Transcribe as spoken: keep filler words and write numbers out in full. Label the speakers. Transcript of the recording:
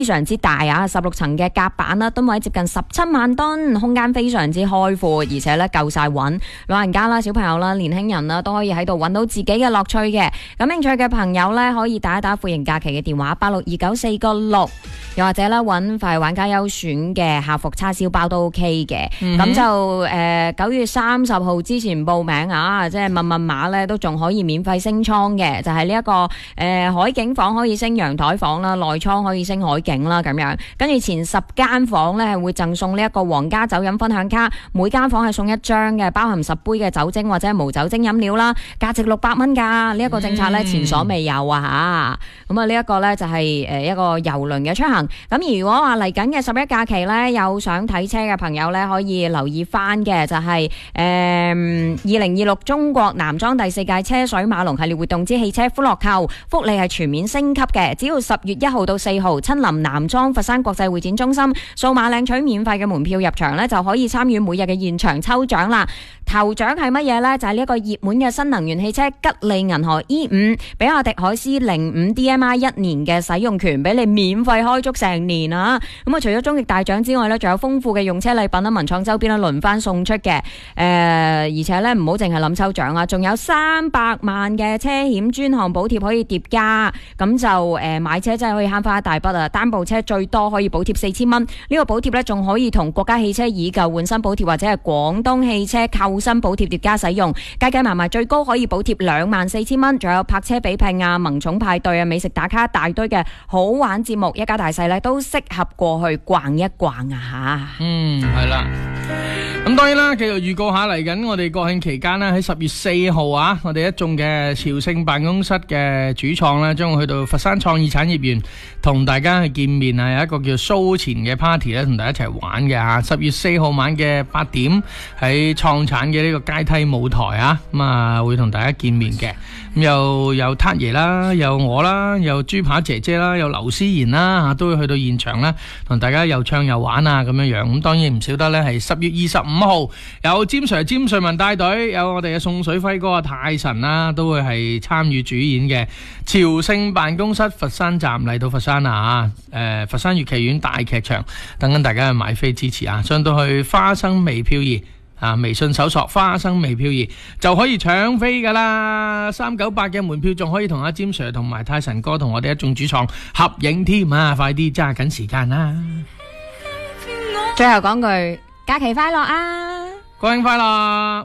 Speaker 1: 非常之大啊，十六層嘅甲板啦，噸位接近十七萬噸，空間非常之開闊，而且咧夠晒穩，老人家啦、小朋友啦、年輕人啦都可以喺度揾到自己嘅樂趣嘅。感興趣嘅朋友咧，可以打一打富盈假期嘅電話八六二九四個六，又或者咧揾快玩家優選嘅客服叉燒包都 OK 嘅。咁、嗯、就誒九月三十號之前報名啊，即係密密碼咧都仲可以免費升艙嘅，就係呢一個誒、呃、海景房可以升陽台房啦，內艙可以升海景啦咁樣，跟住前十間房咧係會贈送呢一個皇家酒飲分享卡，每間房係送一張嘅，包含十杯嘅酒精或者係無酒精飲料啦，價值六百蚊噶。呢、這、一個政策咧前所未有啊吓，咁啊呢一個咧就係誒一個郵輪嘅出行。咁如果話嚟緊嘅十一假期咧，有想睇車嘅朋友咧，可以留意翻嘅就係誒二零二六中國男裝第四屆車水馬龍系列活動之汽車歡樂購，福利係全面升級嘅，只要十月一號到四號親臨男裝佛山國際會展中心，數碼領取免費嘅門票入場咧，就可以參與每日嘅現場抽獎啦。頭獎係乜嘢呢？就係呢一個熱門嘅新能源汽車吉利銀河 E 五，比亞迪海獅零五 D M I 一年嘅使用權，俾你免費開足成年啊！咁啊，除咗終極大獎之外呢，仲有豐富嘅用車禮品啦、文創周邊啦，輪番送出嘅。誒、呃，而且呢，唔好淨係諗抽獎啊，仲有三百萬嘅車險專項補貼可以疊加，咁就誒、呃、買車真係可以慳翻一大筆啊！單部車最多可以補貼四千蚊，呢、這個補貼呢，仲可以同國家汽車以舊換新補貼或者係廣東汽車購新補貼疊加使用，計計埋埋最高可以補貼兩萬四千蚊，仲有泊車比拼啊、萌寵派對啊、美食打卡大堆嘅好玩節目，一家大細咧都適合過去逛一逛啊吓。
Speaker 2: 嗯，係啦。咁當然啦，繼續預告下嚟緊我哋國慶期間呢，喺十月四號啊，我哋一眾嘅朝聖辦公室嘅主創呢，將會去到佛山創意產業園同大家去見面啊，有一個叫 show 前嘅 party 咧，同大家一齊玩嘅吓。十月四號晚嘅八點喺創產嘅呢個階梯舞台啊，咁啊會同大家見面嘅。咁又有撻爺啦，有我啦，有豬扒姐姐啦，有劉思妍啦吓，都會去到現場啦，同大家又唱又玩啊咁樣樣。咁當然唔少得呢係十月二十五號有詹 Sir 詹瑞文帶隊，有我哋嘅送水輝哥啊泰神啦，都會係參與主演嘅朝聖辦公室佛山站嚟到佛山啊，誒、呃、佛山粵劇院大劇場，等緊大家去買飛支持啊！上到去花生微飄移啊，微信搜索花生微飄移就可以搶飛噶啦，三九八嘅門票仲可以同阿詹 Sir 同埋泰神哥同我哋一眾主創合影添啊！快啲揸緊時間啦！
Speaker 1: 最後講句假期快樂啊！
Speaker 2: 國慶快樂！